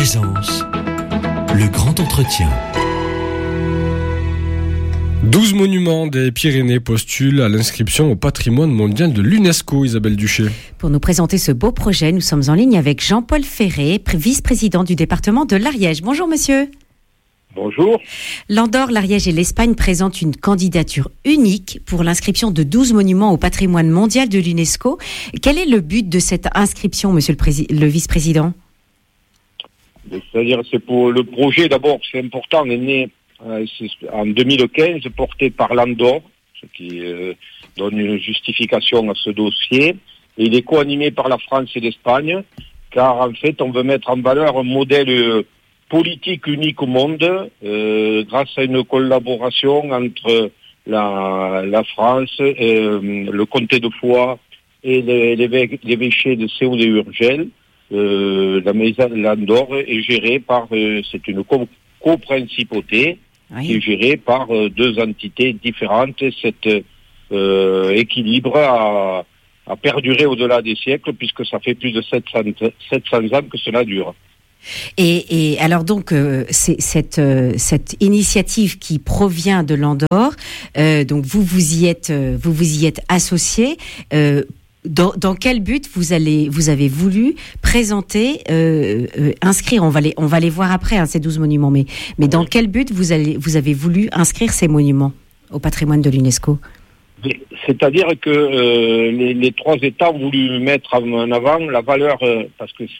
Présence, le grand entretien. 12 monuments des Pyrénées postulent à l'inscription au patrimoine mondial de l'UNESCO, Isabelle Duché. Pour nous présenter ce beau projet, nous sommes en ligne avec Jean-Paul Ferré, vice-président du département de l'Ariège. Bonjour monsieur. Bonjour. L'Andorre, l'Ariège et l'Espagne présentent une candidature unique pour l'inscription de 12 monuments au patrimoine mondial de l'UNESCO. Quel est le but de cette inscription, monsieur le vice-président ? C'est-à-dire, c'est pour le projet, d'abord, c'est important, est né en 2015, porté par l'Andorre, ce qui donne une justification à ce dossier. Et il est co-animé par la France et l'Espagne, car en fait, on veut mettre en valeur un modèle politique unique au monde, grâce à une collaboration entre la France, le comté de Foix et l'évêché de Séoul-et-Urgell. La maison l'Andorre est gérée par, c'est une coprincipauté, oui, qui est gérée par deux entités différentes. Cet équilibre a perduré au-delà des siècles, puisque ça fait plus de 700 ans que cela dure. Et alors donc c'est cette initiative qui provient de l'Andorre, donc vous y êtes associé. Dans quel but vous avez voulu présenter, inscrire, on va les voir après, ces 12 monuments, mais dans quel but vous avez voulu inscrire ces monuments au patrimoine de l'UNESCO ? C'est-à-dire que les trois États ont voulu mettre en avant la valeur, parce que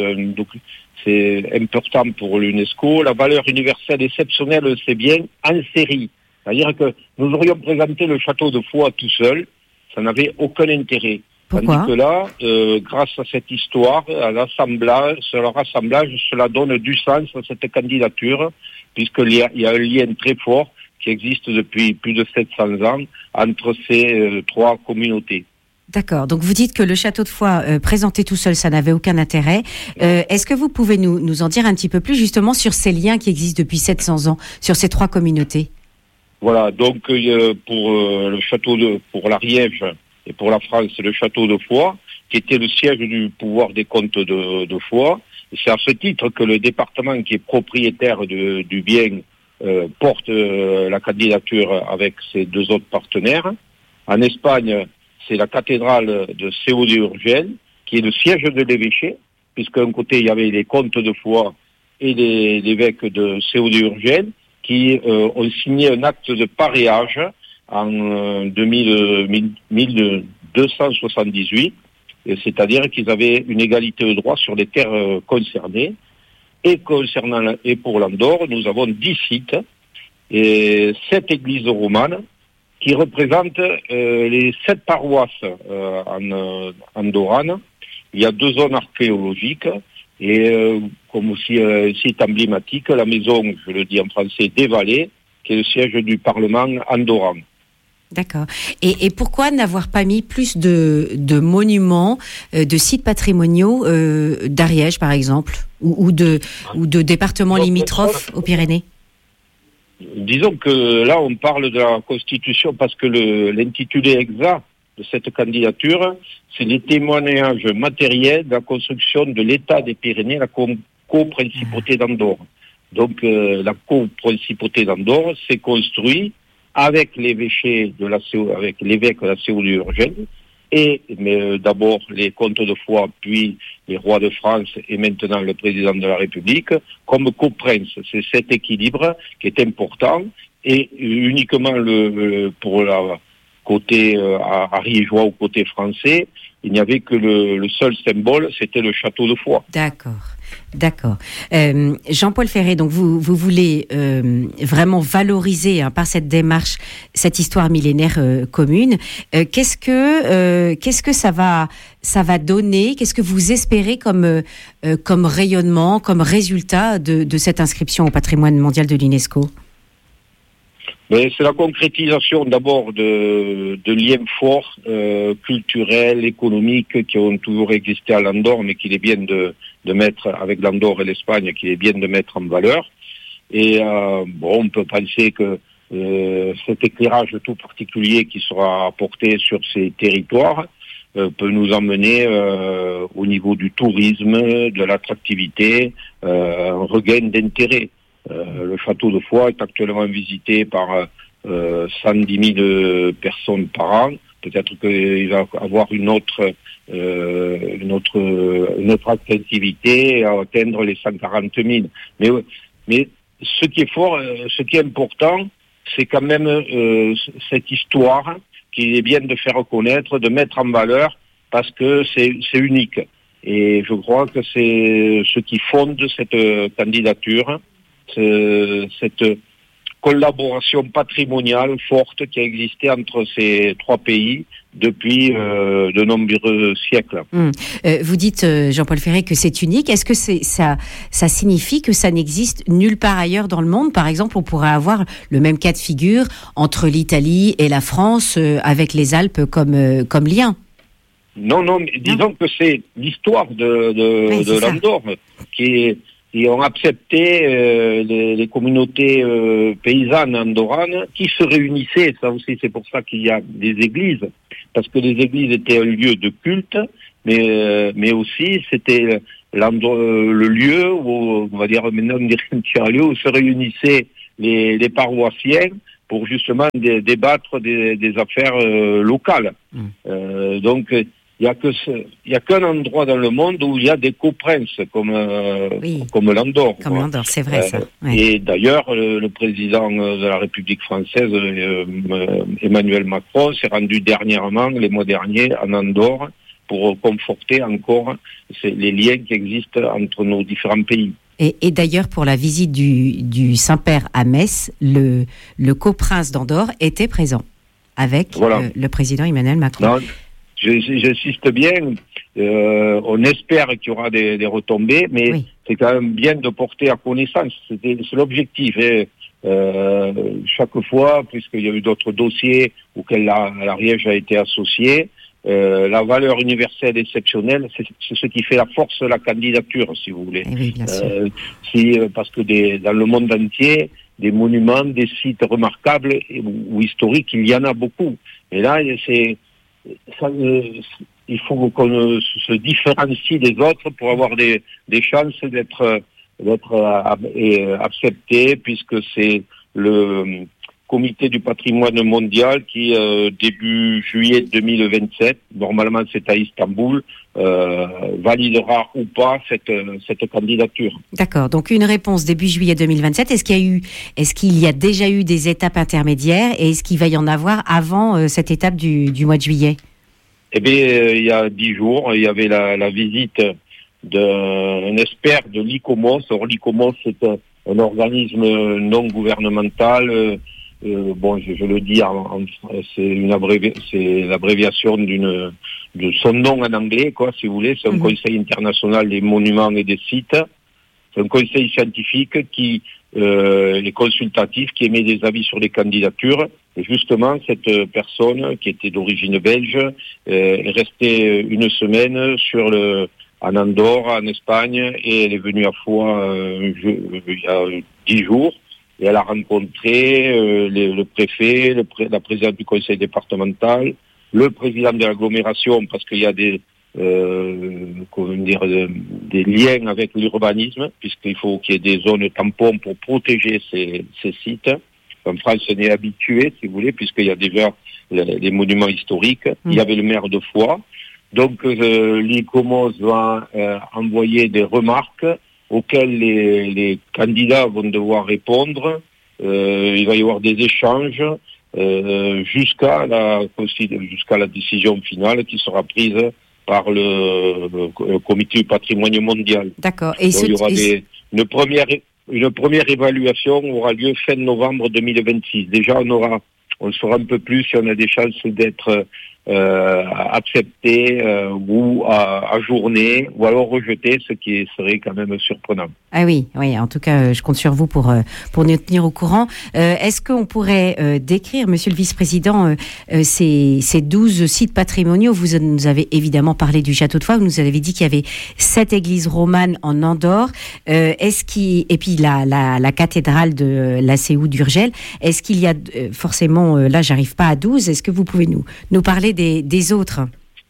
c'est important pour l'UNESCO, la valeur universelle exceptionnelle, c'est bien en série. C'est-à-dire que nous aurions présenté le château de Foix tout seul, ça n'avait aucun intérêt. Pourquoi ? Tandis que là, grâce à cette histoire, à l'assemblage, cela donne du sens à cette candidature, puisqu'il y a un lien très fort qui existe depuis plus de 700 ans entre ces trois communautés. D'accord, donc vous dites que le château de Foix, présenté tout seul, ça n'avait aucun intérêt. Est-ce que vous pouvez nous en dire un petit peu plus justement sur ces liens qui existent depuis 700 ans, sur ces trois communautés ? Voilà, donc pour l'Ariège et pour la France, le château de Foix, qui était le siège du pouvoir des comtes de Foix. Et c'est à ce titre que le département qui est propriétaire du bien porte la candidature avec ses deux autres partenaires. En Espagne, c'est la cathédrale de Séoul-et-Urgell, qui est le siège de l'évêché, puisqu'un côté, il y avait les comtes de Foix et l'évêque de Séoul-et-Urgell, qui ont signé un acte de paréage en 1278, c'est-à-dire qu'ils avaient une égalité de droit sur les terres concernées. Et pour l'Andorre, nous avons 10 sites et 7 églises romanes qui représentent les 7 paroisses andorranes. Il y a 2 zones archéologiques et comme aussi un site emblématique, la maison, je le dis en français, des Vallées, qui est le siège du Parlement andorran. D'accord. Et pourquoi n'avoir pas mis plus de monuments, de sites patrimoniaux d'Ariège, par exemple, ou de départements limitrophes aux Pyrénées ? Disons que là, on parle de la Constitution parce que l'intitulé exact de cette candidature, c'est les témoignages matériels de la construction de l'État des Pyrénées, la coprincipauté d'Andorre. Donc, la coprincipauté d'Andorre s'est construite avec l'évêché avec l'évêque de la Séoul-et-Urgell, mais d'abord les comtes de Foix, puis les rois de France et maintenant le président de la République, comme coprince. C'est cet équilibre qui est important et uniquement pour la côté ariégeois ou côté français, il n'y avait que le seul symbole, c'était le château de Foix. D'accord. Jean-Paul Ferré, donc vous voulez vraiment valoriser par cette démarche cette histoire millénaire commune. Qu'est-ce que ça va donner ? Qu'est-ce que vous espérez comme rayonnement, comme résultat de cette inscription au patrimoine mondial de l'UNESCO ? C'est la concrétisation d'abord de liens forts, culturels, économiques, qui ont toujours existé à l'Andorre, mais qu'il est bien de mettre, avec l'Andorre et l'Espagne, qu'il est bien de mettre en valeur. Et on peut penser que cet éclairage tout particulier qui sera apporté sur ces territoires peut nous emmener au niveau du tourisme, de l'attractivité, un regain d'intérêt. Le château de Foix est actuellement visité par 110 000 personnes par an. Peut-être qu'il va avoir une autre attractivité et atteindre les 140 000. Mais ce qui est fort, ce qui est important, c'est quand même cette histoire qu'il est bien de faire connaître, de mettre en valeur, parce que c'est unique. Et je crois que c'est ce qui fonde cette candidature, cette collaboration patrimoniale forte qui a existé entre ces trois pays depuis de nombreux siècles. Vous dites, Jean-Paul Ferré, que c'est unique. Est-ce que ça signifie que ça n'existe nulle part ailleurs dans le monde? Par exemple, on pourrait avoir le même cas de figure entre l'Italie et la France, avec les Alpes comme lien. Non, disons que c'est l'histoire de l'Andorre qui ont accepté les communautés paysannes andorranes qui se réunissaient. Ça aussi, c'est pour ça qu'il y a des églises, parce que les églises étaient un lieu de culte, mais aussi c'était le lieu où, on va dire maintenant, un lieu où se réunissaient les paroissiens pour justement débattre des affaires locales. Donc il y a qu'un endroit dans le monde où il y a des coprinces comme l'Andorre. Comme l'Andorre, c'est vrai ça. Ouais. Et d'ailleurs, le président de la République française, Emmanuel Macron, s'est rendu dernièrement, les mois derniers, en Andorre pour conforter encore les liens qui existent entre nos différents pays. Et d'ailleurs, pour la visite du Saint-Père à Metz, le coprince d'Andorre était présent avec le président Emmanuel Macron. Non, j'insiste bien, on espère qu'il y aura des retombées, mais c'est quand même bien de porter à connaissance. C'est l'objectif. Chaque fois, puisqu'il y a eu d'autres dossiers auxquels l'Ariège a été associé, la valeur universelle exceptionnelle, c'est ce qui fait la force de la candidature, si vous voulez. Oui, bien sûr. Parce que dans le monde entier, des monuments, des sites remarquables ou historiques, il y en a beaucoup. Et là, il faut qu'on se différencie des autres pour avoir des chances d'être accepté, puisque c'est le comité du patrimoine mondial qui, début juillet 2027, normalement c'est à Istanbul, validera ou pas cette candidature. D'accord, donc une réponse début juillet 2027. Est-ce qu'il y a déjà eu des étapes intermédiaires et est-ce qu'il va y en avoir avant cette étape du mois de juillet? Eh bien, il y a 10 jours, il y avait la visite d'un expert de l'ICOMOS. Or, l'ICOMOS, c'est un organisme non gouvernemental. Je le dis, c'est l'abréviation de son nom en anglais, si vous voulez. C'est un conseil international des monuments et des sites. C'est un conseil scientifique qui est consultatif, qui émet des avis sur les candidatures. Et justement, cette personne, qui était d'origine belge, est restée une semaine en Andorre, en Espagne, et elle est venue à Foix il y a 10 jours. Et elle a rencontré le préfet, la présidente du conseil départemental, le président de l'agglomération, parce qu'il y a des liens avec l'urbanisme, puisqu'il faut qu'il y ait des zones tampons pour protéger ces sites. En France, on est habitué, si vous voulez, puisqu'il y a déjà les monuments historiques. Il y avait le maire de Foix. Donc, l'ICOMOS va envoyer des remarques auxquelles les candidats vont devoir répondre. Il va y avoir des échanges jusqu'à la décision finale qui sera prise par le comité du patrimoine mondial. D'accord. Et il y aura une première évaluation aura lieu fin novembre 2026. Déjà, on saura un peu plus si on a des chances d'être accepté ou ajourné ou alors rejeté, ce qui serait quand même surprenant. Ah oui, en tout cas, je compte sur vous pour nous tenir au courant. Est-ce qu'on pourrait décrire, monsieur le vice-président, ces 12 sites patrimoniaux? Vous nous avez évidemment parlé du château de Foix, vous nous avez dit qu'il y avait 7 églises romanes en Andorre, et puis la cathédrale de la CEU d'Urgell. Est-ce qu'il y a forcément, là j'arrive pas à 12, est-ce que vous pouvez nous parler des autres?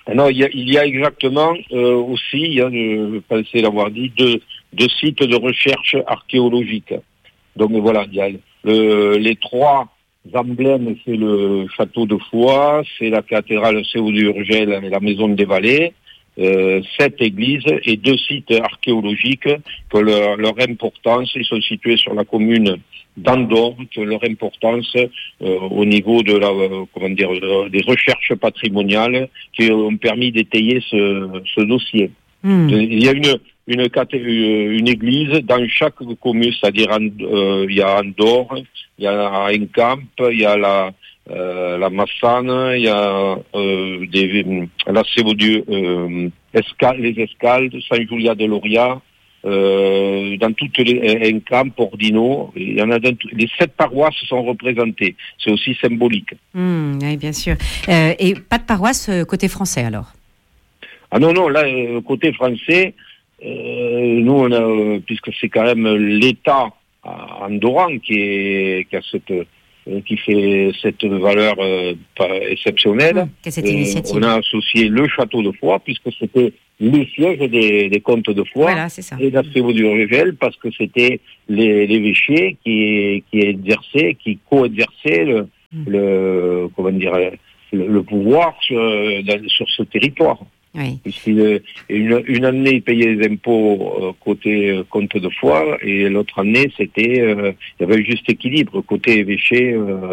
Non, il y a exactement aussi, je pensais l'avoir dit, deux sites de recherche archéologique. Donc voilà, il y a les trois emblèmes, c'est le château de Foix, c'est la cathédrale Séau-d'Urgell et la maison des Vallées, 7 églises et 2 sites archéologiques que leur importance, ils sont situés sur la commune d'Andorre, que leur importance au niveau de des recherches patrimoniales qui ont permis d'étayer ce dossier. Il y a une église dans chaque commune, c'est-à-dire il y a Andorre, il y a Encamp, il y a la Massane, il y a la Sévaudieu, les Escaldes, Saint-Julia de Loria, dans toutes les Encamp, Ordino, il y en a les 7 paroisses sont représentées. C'est aussi symbolique. Oui, bien sûr. Et pas de paroisse côté français alors? Ah non, là, côté français, nous, on a, puisque c'est quand même l'État andorran qui fait cette valeur exceptionnelle. Cette initiative. On a associé le château de Foix, puisque c'était le siège des comtes de Foix, voilà, c'est ça. et la Sévaudieu-Urgell, parce que c'était l'évêché qui co-exerçait le pouvoir sur ce territoire. Oui. Une année, il payait les impôts côté comte de Foix, et l'autre année, il y avait un juste équilibre côté évêché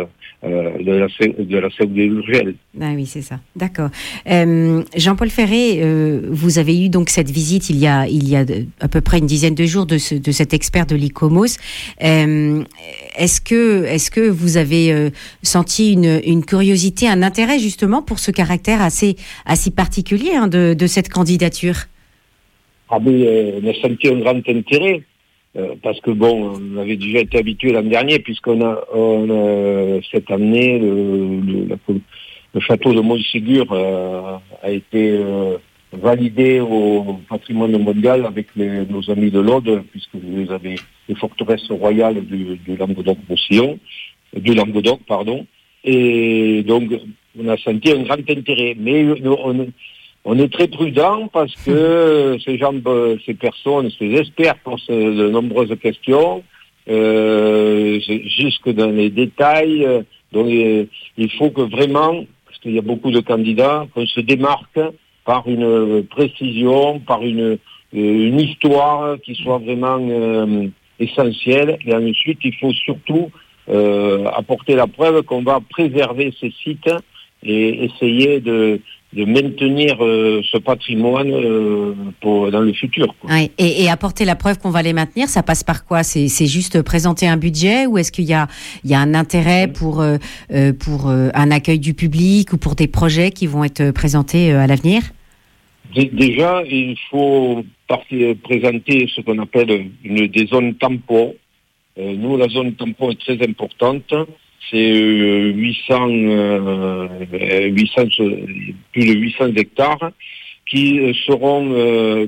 de la Sévaudieu-Urgell. Ah oui, c'est ça. D'accord. Jean-Paul Ferré, vous avez eu donc cette visite il y a à peu près une dizaine de jours de cet expert de l'ICOMOS. Est-ce que vous avez senti une curiosité, un intérêt justement pour ce caractère assez particulier de cette candidature? Ah oui, on a senti un grand intérêt. Parce que on avait déjà été habitué l'an dernier, puisqu'on a cette année le château de Montségur a été validé au patrimoine mondial avec nos amis de l'Aude, puisque vous avez les forteresses royales du Languedoc-Roussillon, et donc on a senti un grand intérêt. Mais on est très prudent parce que ces personnes, ces experts posent de nombreuses questions, jusque dans les détails. Donc il faut que vraiment, parce qu'il y a beaucoup de candidats, qu'on se démarque par une précision, par une histoire qui soit vraiment essentielle. Et ensuite, il faut surtout apporter la preuve qu'on va préserver ces sites et essayer de maintenir ce patrimoine dans le futur. Oui, et apporter la preuve qu'on va les maintenir, ça passe par quoi? C'est juste présenter un budget, ou est-ce qu'il y a un intérêt pour un accueil du public ou pour des projets qui vont être présentés à l'avenir? Déjà, il faut présenter ce qu'on appelle des zones tampons. Nous, la zone tampon est très importante. C'est 800, plus de 800 hectares qui seront,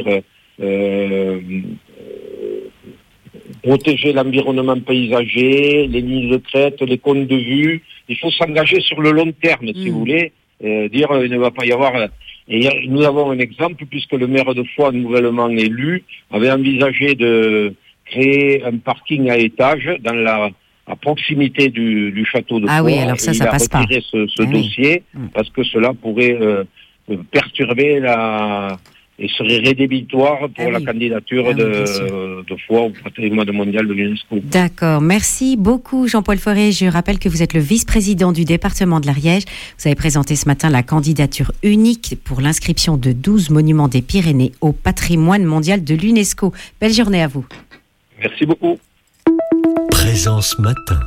protéger l'environnement paysager, les lignes de crête, les cônes de vue. Il faut s'engager sur le long terme, si vous voulez. Il ne va pas y avoir... Et nous avons un exemple, puisque le maire de Foix, nouvellement élu, avait envisagé de créer un parking à étages à proximité du château de Foix. Ah oui, alors ça passe pas. Il a retiré ce dossier parce que cela pourrait perturber et serait rédhibitoire pour la candidature de Foix au patrimoine mondial de l'UNESCO. D'accord, merci beaucoup Jean-Paul Ferré. Je rappelle que vous êtes le vice-président du département de l'Ariège. Vous avez présenté ce matin la candidature unique pour l'inscription de 12 monuments des Pyrénées au patrimoine mondial de l'UNESCO. Belle journée à vous. Merci beaucoup. Présence matin.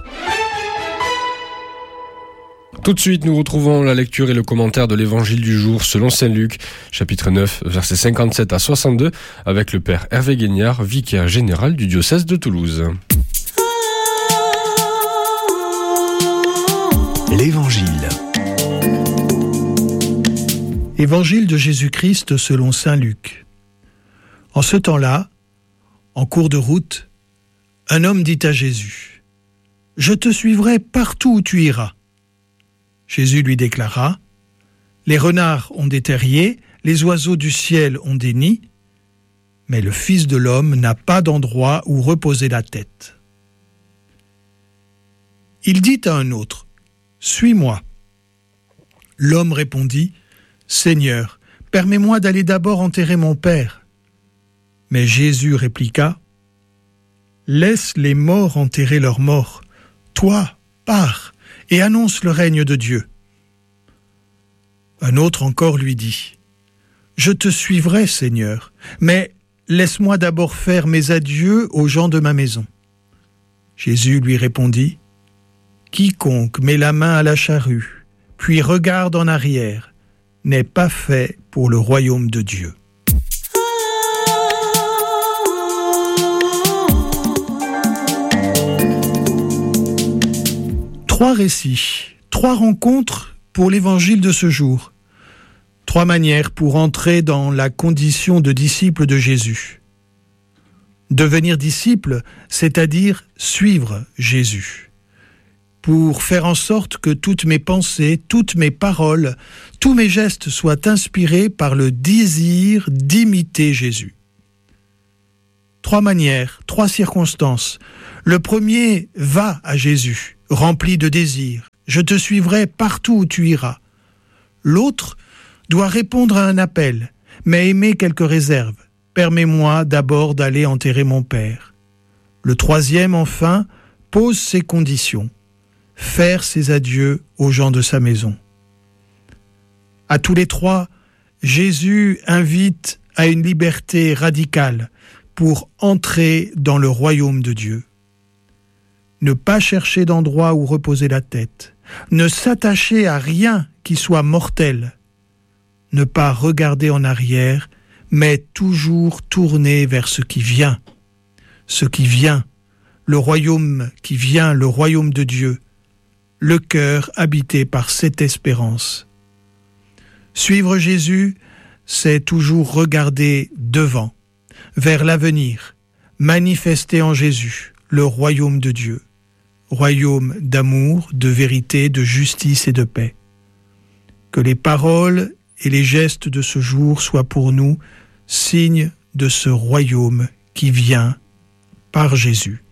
Tout de suite, nous retrouvons la lecture et le commentaire de l'évangile du jour selon Saint Luc, chapitre 9, versets 57 à 62, avec le père Hervé Guignard, vicaire général du diocèse de Toulouse. L'évangile. Évangile de Jésus-Christ selon Saint Luc. En ce temps-là, en cours de route, un homme dit à Jésus : « Je te suivrai partout où tu iras. » Jésus lui déclara : « Les renards ont des terriers, les oiseaux du ciel ont des nids, mais le Fils de l'homme n'a pas d'endroit où reposer la tête. Il dit à un autre, « Suis-moi. » L'homme répondit, « Seigneur, permets-moi d'aller d'abord enterrer mon père. » Mais Jésus répliqua, « Laisse les morts enterrer leurs morts. Toi, pars et annonce le règne de Dieu. » Un autre encore lui dit, « Je te suivrai, Seigneur, mais laisse-moi d'abord faire mes adieux aux gens de ma maison. » Jésus lui répondit, « Quiconque met la main à la charrue, puis regarde en arrière, n'est pas fait pour le royaume de Dieu. » Trois récits, trois rencontres pour l'évangile de ce jour. Trois manières pour entrer dans la condition de disciple de Jésus. Devenir disciple, c'est-à-dire suivre Jésus. Pour faire en sorte que toutes mes pensées, toutes mes paroles, tous mes gestes soient inspirés par le désir d'imiter Jésus. Trois manières, trois circonstances. Le premier va à Jésus, rempli de désir. Je te suivrai partout où tu iras. L'autre doit répondre à un appel, mais émet quelques réserves. Permets-moi d'abord d'aller enterrer mon père. Le troisième, enfin, pose ses conditions. Faire ses adieux aux gens de sa maison. À tous les trois, Jésus invite à une liberté radicale pour entrer dans le royaume de Dieu. Ne pas chercher d'endroit où reposer la tête, ne s'attacher à rien qui soit mortel, ne pas regarder en arrière, mais toujours tourner vers ce qui vient, le royaume qui vient, le royaume de Dieu, le cœur habité par cette espérance. Suivre Jésus, c'est toujours regarder devant, vers l'avenir, manifester en Jésus le royaume de Dieu, royaume d'amour, de vérité, de justice et de paix. Que les paroles et les gestes de ce jour soient pour nous signes de ce royaume qui vient par Jésus.